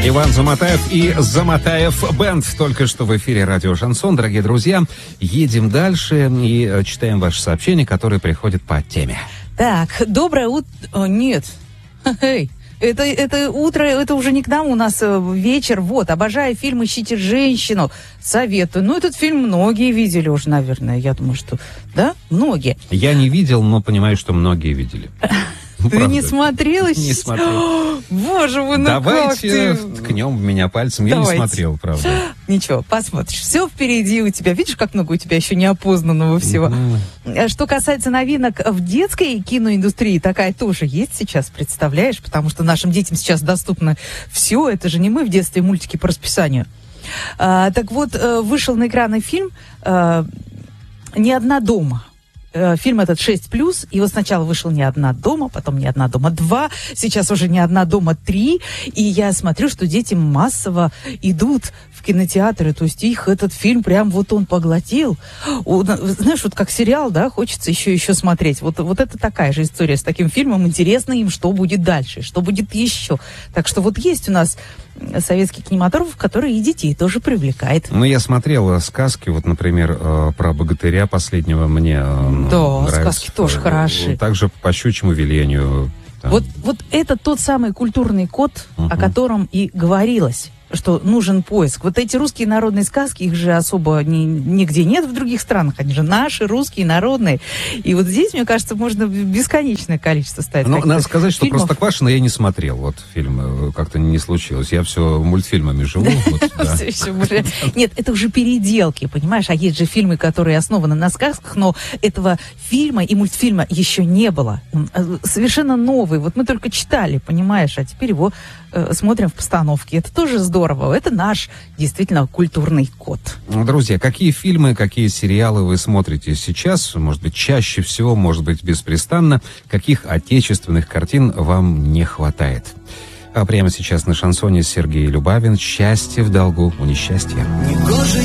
Иван Заматаев и Заматаев Бенд. Только что в эфире радио «Шансон». Дорогие друзья, едем дальше и читаем ваши сообщения, которые приходят по теме. Так, доброе утро... Нет. Это утро, это уже не к нам, у нас вечер. Вот, обожаю фильм «Ищите женщину». Советую. Ну, этот фильм многие видели уже, наверное. Я думаю, что... Да? Многие. Я не видел, но понимаю, что многие видели. Ты правда. не смотрел еще? Не смотрел. Боже мой, ну Давайте как ты... ткнем в меня пальцем. Давайте. Я не смотрел, правда. Ничего, посмотришь. Все впереди у тебя. Видишь, как много у тебя еще неопознанного всего. Что касается новинок в детской киноиндустрии, такая тоже есть сейчас, представляешь? Потому что нашим детям сейчас доступно все. Это же не мы в детстве мультики по расписанию. Так вот, вышел на экраны фильм «Не одна дома». Фильм этот 6+, и вот сначала вышел «Не одна дома», потом «Не одна дома 2», сейчас уже «Не одна дома 3», и я смотрю, что дети массово идут в кинотеатры, то есть их этот фильм прям вот он поглотил. Знаешь, вот как сериал, да, хочется еще смотреть. Вот это такая же история с таким фильмом, интересно им, что будет дальше, что будет еще. Так что вот есть у нас советский кинематограф, который и детей тоже привлекает. Ну, я смотрел сказки, вот, например, про богатыря последнего мне да, нравится. Сказки тоже хороши. Также по щучьему велению. Там. Вот это тот самый культурный код, о котором и говорилось, что нужен поиск. Вот эти русские народные сказки, их же особо нигде нет в других странах. Они же наши, русские, народные. И вот здесь, мне кажется, можно бесконечное количество ставить. Ну, надо сказать, что фильмов. «Простоквашино» я не смотрел. Вот фильм как-то не случилось. Я все мультфильмами живу. Нет, это уже переделки, понимаешь? А есть же фильмы, которые основаны на сказках, но этого фильма и мультфильма еще не было. Он совершенно новый. Вот мы только читали, понимаешь? А теперь его смотрим в постановке. Это тоже здорово. Это наш действительно культурный код. Друзья, какие фильмы, какие сериалы вы смотрите сейчас? Может быть, чаще всего, может быть, беспрестанно. Каких отечественных картин вам не хватает? А прямо сейчас на шансоне Сергей Любавин «Счастье в долгу у несчастья». Негоже